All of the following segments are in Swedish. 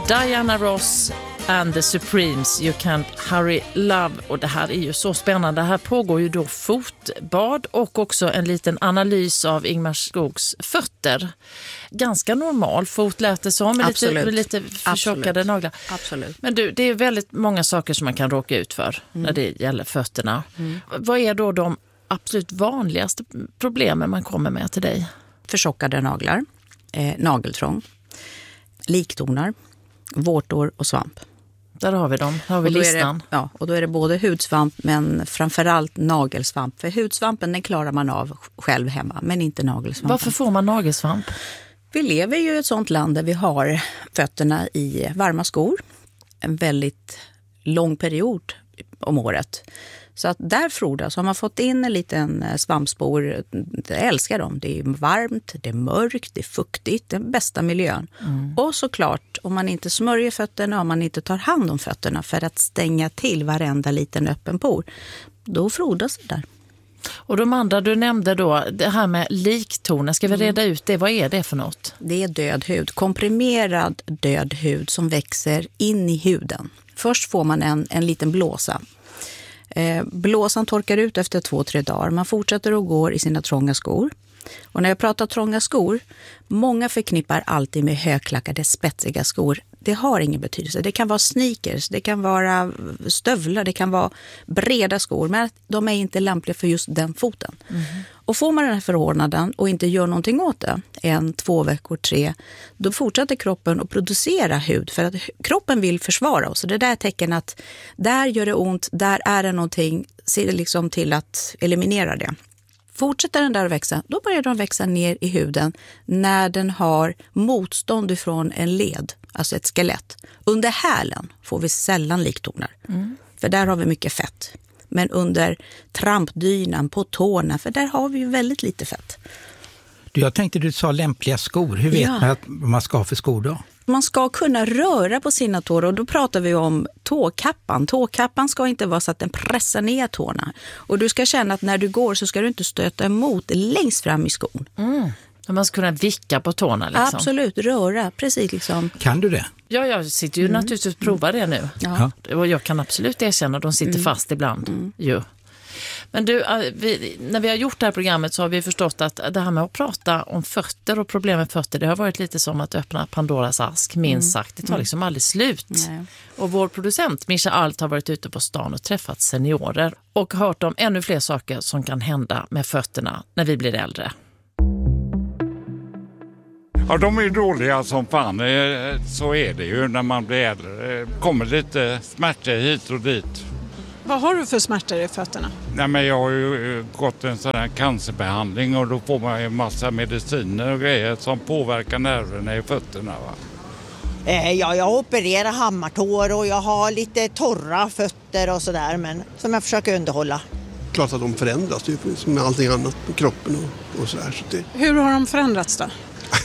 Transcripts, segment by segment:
Diana Ross and the Supremes, You Can't Hurry Love. Och det här är ju så spännande. Här pågår ju då fotbad och också en liten analys av Ingmar Skogs fötter. Ganska normal fot lät det som, med lite förtjockade naglar. Absolut. Men du, det är väldigt många saker som man kan råka ut för när det gäller fötterna. Vad är då de absolut vanligaste problemen man kommer med till dig? Förtjockade naglar, nageltrång, liktonar, vårtor och svamp. Där har vi dem, har vi listan. Och då är det både hudsvamp men framförallt nagelsvamp. För hudsvampen den klarar man av själv hemma, men inte nagelsvampen. Varför får man nagelsvamp? Vi lever ju i ett sånt land där vi har fötterna i varma skor en väldigt lång period om året. Så att där frodas, har man fått in en liten svampspor, jag älskar dem. Det är varmt, det är mörkt, det är fuktigt, den bästa miljön. Och såklart, om man inte smörjer fötterna, om man inte tar hand om fötterna för att stänga till varenda liten öppen por, då frodas det där. Och de andra du nämnde då, det här med liktoner, ska vi reda ut det? Vad är det för något? Det är död hud, komprimerad död hud som växer in i huden. Först får man en liten blåsa. Blåsan torkar ut efter 2-3 dagar. Man fortsätter att gå i sina trånga skor. Och när jag pratar trånga skor, många förknippar alltid med högklackade spetsiga skor. Det har ingen betydelse. Det kan vara sneakers, det kan vara stövlar, det kan vara breda skor. Men de är inte lämpliga för just den foten. Och får man den här förordnaden och inte gör någonting åt det, 1-2 veckor, 3, då fortsätter kroppen att producera hud. För att kroppen vill försvara oss. Så det där är tecken att där gör det ont, där är det någonting, se liksom till att eliminera det. Fortsätter den där att växa, då börjar den växa ner i huden när den har motstånd ifrån en led, alltså ett skelett. Under hälen får vi sällan liktoner, för där har vi mycket fett. Men under trampdynan, på tårna, för där har vi ju väldigt lite fett. Jag tänkte du sa lämpliga skor. Hur vet man vad man ska ha för skor då? Man ska kunna röra på sina tår och då pratar vi om tåkappan. Tåkappan ska inte vara så att den pressar ner tårna. Och du ska känna att när du går så ska du inte stöta emot längst fram i skon. Man ska kunna vicka på tårna liksom. Absolut, röra, precis liksom. Kan du det? Ja, jag sitter ju naturligtvis och provar det nu. Ja. Och jag kan absolut erkänna att de sitter fast ibland. Jo. Men du, när vi har gjort det här programmet så har vi förstått att det här med att prata om fötter och problem med fötter, det har varit lite som att öppna Pandoras ask, minst sagt. Det tar liksom aldrig slut. Nej. Och vår producent, Mischa Alt, har varit ute på stan och träffat seniorer och hört om ännu fler saker som kan hända med fötterna när vi blir äldre. Ja, de är dåliga som fan. Så är det ju när man blir äldre. Det kommer lite smärtor hit och dit. Vad har du för smärtor i fötterna? Nej, men jag har ju gått en sån här cancerbehandling och då får man ju en massa mediciner och grejer som påverkar nerverna i fötterna. Va? Jag opererar hammartår och jag har lite torra fötter och sådär, men som jag försöker underhålla. Klart att de förändras, det är som med allting annat på kroppen och sådär. Så det... Hur har de förändrats då?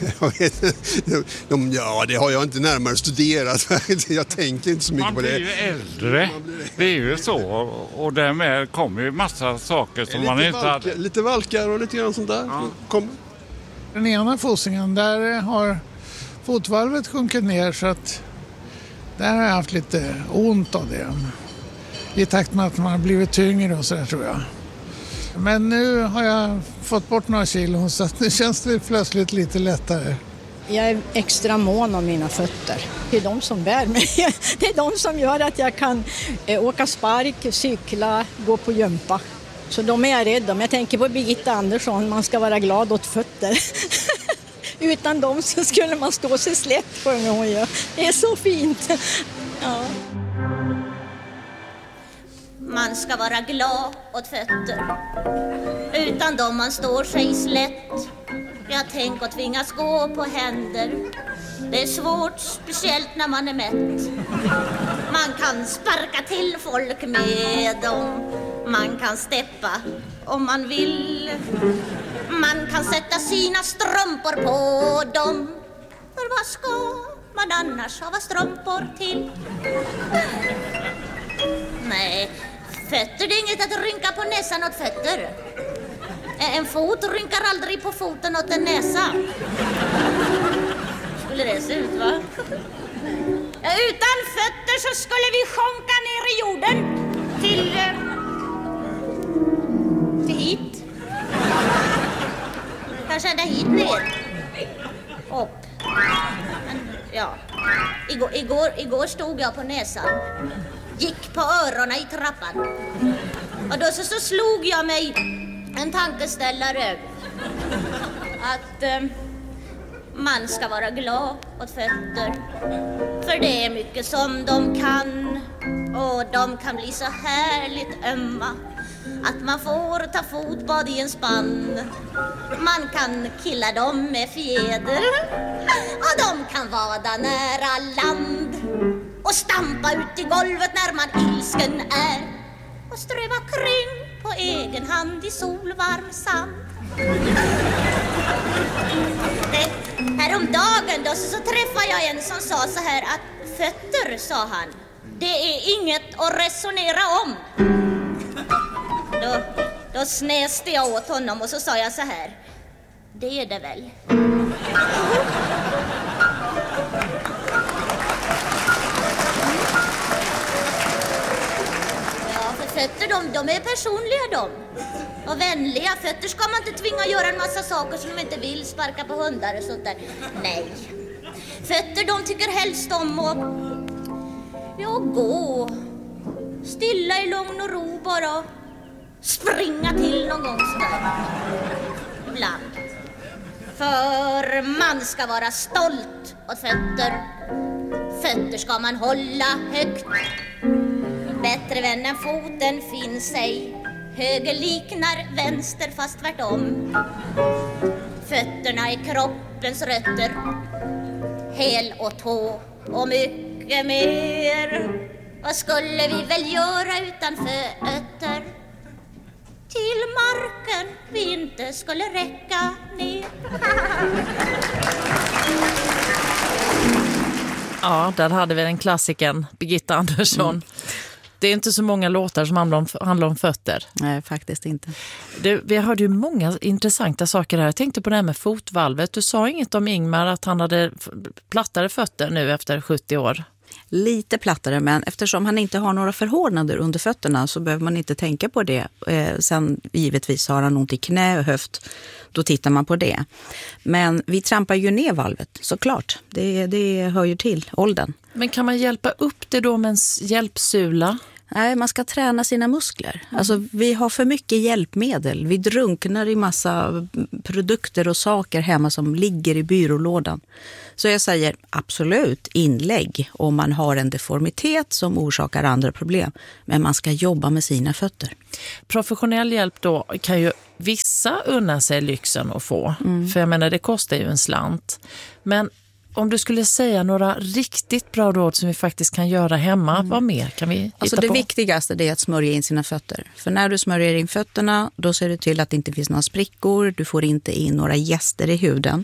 Ja, det har jag inte närmare studerat. Jag tänker inte så mycket på det. Man blir ju äldre, det är ju så. Och därmed kommer ju massa saker som man inte hade. Lite valkar och lite grann sånt där. Ja. Den ena fossingen, där har fotvalvet sjunkit ner så att där har jag haft lite ont av det. I takt med att man har blivit tyngre och sådär, tror jag. Men nu har jag fått bort några kilo så att nu känns det plötsligt lite lättare. Jag är extra mån om mina fötter. Det är de som bär mig. Det är de som gör att jag kan åka spark, cykla, gå på gympa. Så de är jag rädd om. Jag tänker på Birgitta Andersson, man ska vara glad åt fötter. Utan dem så skulle man stå sig slätt på en gång. Det är så fint. Ja. Man ska vara glad åt fötter. Utan dem man står sig slätt. Jag tänker att tvingas gå på händer. Det är svårt, speciellt när man är mätt. Man kan sparka till folk med dem. Man kan steppa om man vill. Man kan sätta sina strumpor på dem. För vad ska man annars ha strumpor till? Nej, fötter det är inget att rynka på näsan åt fötter. En fot rynkar aldrig på foten åt en näsa. Skulle det se ut, va? så skulle vi sjunka ner i jorden till hit. Kanske ända hit ner. Upp. Men, ja. Igår stod jag på näsan. Gick på öronen i trappan. Och då så slog jag mig en tankeställare. Att man ska vara glad åt fötter. För det är mycket som de kan. Och de kan bli så härligt ömma att man får ta fotbad i en spann. Man kan killa dem med fjäder. Och de kan vada nära land. Och stampa ut i golvet när man ilsken är. Och ströva kring på egen hand i solvarm sand. Häromdagen då så träffade jag en som sa så här att fötter, sa han, det är inget att resonera om. Då snäste jag åt honom och så sa jag så här, det är det väl. Ja, för fötter de är personliga de. Och vänliga. Fötter ska man inte tvinga att göra en massa saker som de inte vill, sparka på hundar och sånt där. Nej. Fötter de tycker helst om att gå stilla i lugn och ro, bara springa till någon gång sådär. Ibland. För man ska vara stolt åt fötter. Fötter ska man hålla högt. Bättre vän än foten finns ej. Höger liknar vänster fast tvärtom. Fötterna är kroppens rötter. Häl och tå och mycket mer. Vad skulle vi väl göra utan fötter? Till marken vi inte skulle räcka ner. Ja, där hade vi den klassiken, Birgitta Andersson. Det är inte så många låtar som handlar om fötter. Nej, faktiskt inte. Vi hörde ju många intressanta saker här. Jag tänkte på det här med fotvalvet. Du sa inget om Ingmar att han hade plattare fötter nu efter 70 år. Lite plattare, men eftersom han inte har några förhårdnader under fötterna så behöver man inte tänka på det. Sen givetvis har han ont i knä och höft. Då tittar man på det. Men vi trampar ju ner valvet, såklart. Det hör ju till åldern. Men kan man hjälpa upp det då med en hjälpsula? Nej, man ska träna sina muskler. Alltså, vi har för mycket hjälpmedel. Vi drunknar i massa produkter och saker hemma som ligger i byrålådan. Så jag säger absolut inlägg om man har en deformitet som orsakar andra problem. Men man ska jobba med sina fötter. Professionell hjälp då kan ju vissa unna sig lyxen att få. För jag menar, det kostar ju en slant. Men om du skulle säga några riktigt bra råd som vi faktiskt kan göra hemma, vad mer kan vi hitta alltså det på? Viktigaste är att smörja in sina fötter. För när du smörjer in fötterna, då ser du till att det inte finns några sprickor. Du får inte in några jäster i huden.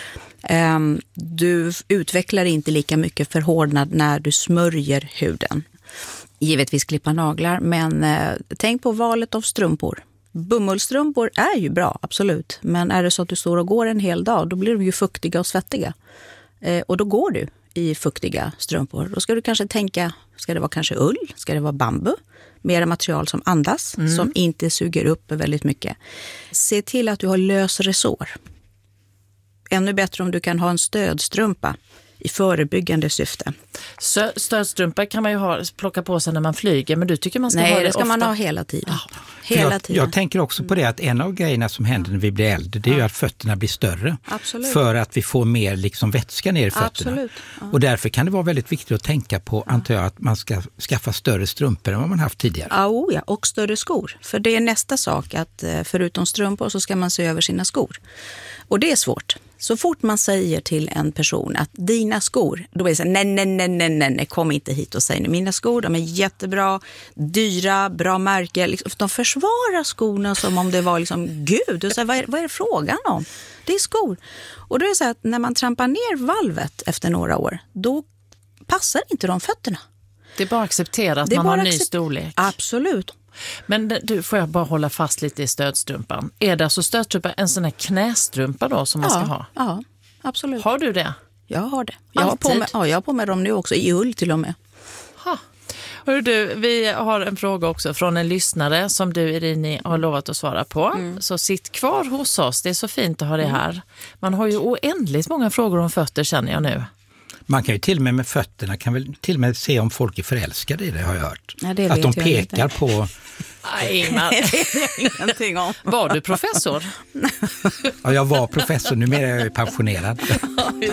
Du utvecklar inte lika mycket förhårdnad när du smörjer huden. Givetvis klippa naglar, men tänk på valet av strumpor. Bomullstrumpor är ju bra, absolut. Men är det så att du står och går en hel dag, då blir de ju fuktiga och svettiga. Och då går du i fuktiga strumpor. Då ska du kanske tänka, ska det vara kanske ull? Ska det vara bambu? Mera material som andas, som inte suger upp väldigt mycket. Se till att du har lös resår. Ännu bättre om du kan ha en stödstrumpa i förebyggande syfte. Stödstrumpa kan man ju plocka på sig när man flyger, men du tycker man ska ha det ofta? Nej, det ska man ha hela tiden. Jag tänker också på det att en av grejerna som händer när vi blir äldre, det är ju att fötterna blir större. Absolut. För att vi får mer liksom vätska ner i fötterna. Absolut. Ja. Och därför kan det vara väldigt viktigt att tänka på, antar jag, att man ska skaffa större strumpor än vad man haft tidigare. Ja, och större skor. För det är nästa sak att förutom strumpor så ska man se över sina skor. Och det är svårt. Så fort man säger till en person att dina skor, då är det så här, nej, kom inte hit och säg nej. Mina skor, de är jättebra, dyra, bra märke. Liksom, de försvarar skorna som om det var liksom Gud. Och så här, vad är det frågan om? Det är skor. Och då är det så här att när man trampar ner valvet efter några år, då passar inte de fötterna. Det är bara accepterat att man har en ny storlek. Absolut. Men du, får jag bara hålla fast lite i stödstrumpan. Är det alltså stödstrumpa en sån här knästrumpa då som man ska ha? Ja, absolut. Har du det? Jag har det. Jag har på med dem nu också, i ull till och med. Hör du, vi har en fråga också från en lyssnare som du, Irini, har lovat att svara på. Så sitt kvar hos oss, det är så fint att ha det här. Man har ju oändligt många frågor om fötter, känner jag nu. Man kan ju till och med fötterna kan väl till och med se om folk är förälskade i det, har jag hört. Ja, det att de vet jag pekar inte. på... Nej, men... Ingenting om. Var du professor? Ja, jag var professor, numera är jag pensionerad.